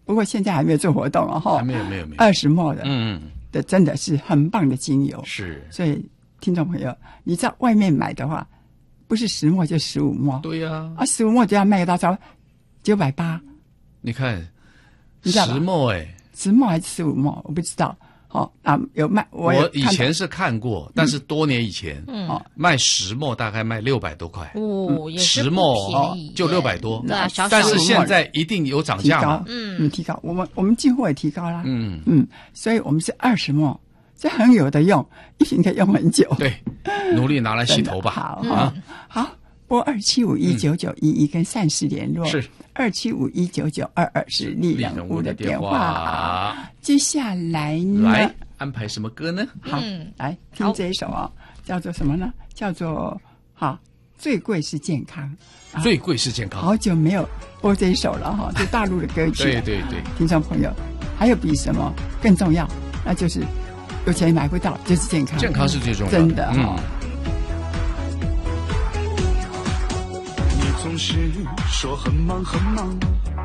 不过现在还没有做活动哦，哈， 没有 20ml的真的是很棒的精油， 是。 所以听众朋友，你在外面买的话，不是10ml就15ml， 对呀 ，15ml就要卖到980， 你看 10ml10ml还是15ml，我不知道。有卖，我以前是看过，但是多年以前，卖10ml大概卖600多块， 也是不便宜， 就600多， 但是现在一定有涨价嘛， 提高，我们进货也提高啦，所以我们是20ml，这很有的用，一瓶可以用很久， 对，努力拿来洗头吧， 好，拨27519911跟善事联络， 是 27519922是丽人屋的电话。接下来呢， 来安排什么歌呢？ 好，来听这一首叫做什么呢？叫做最贵是健康， 最贵是健康。 好久没有播这一首了哈，就大陆的歌曲。 对， 听众朋友，还有比什么更重要？那就是有钱买不到，就是健康。 健康是最重要的， 真的你总是说很忙很忙，